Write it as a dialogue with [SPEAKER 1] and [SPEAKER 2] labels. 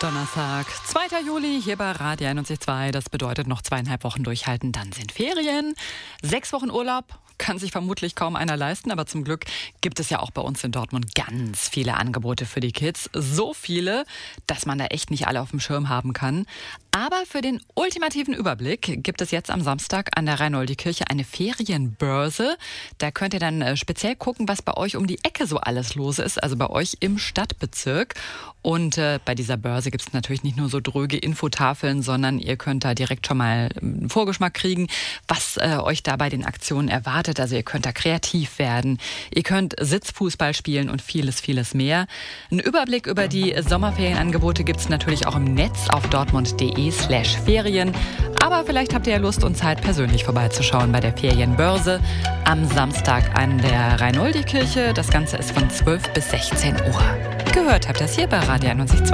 [SPEAKER 1] Donnerstag, 2. Juli, hier bei Radio 91.2. Das bedeutet noch 2,5 Wochen durchhalten, dann sind Ferien. 6 Wochen Urlaub kann sich vermutlich kaum einer leisten, aber zum Glück gibt es ja auch bei uns in Dortmund ganz viele Angebote für die Kids. So viele, dass man da echt nicht alle auf dem Schirm haben kann. Aber für den ultimativen Überblick gibt es jetzt am Samstag an der Reinoldi-Kirche eine Ferienbörse. Da könnt ihr dann speziell gucken, was bei euch um die Ecke so alles los ist, also bei euch im Stadtbezirk. Und bei dieser Börse gibt es natürlich nicht nur so dröge Infotafeln, sondern ihr könnt da direkt schon mal einen Vorgeschmack kriegen, was euch da bei den Aktionen erwartet. Also ihr könnt da kreativ werden, ihr könnt Sitzfußball spielen und vieles, vieles mehr. Einen Überblick über die Sommerferienangebote gibt es natürlich auch im Netz auf dortmund.de/Ferien. Aber vielleicht habt ihr ja Lust und Zeit, persönlich vorbeizuschauen bei der Ferienbörse am Samstag an der Reinoldi-Kirche. Das Ganze ist von 12 bis 16 Uhr. Gehört habt ihr das hier bei Radio 91.2.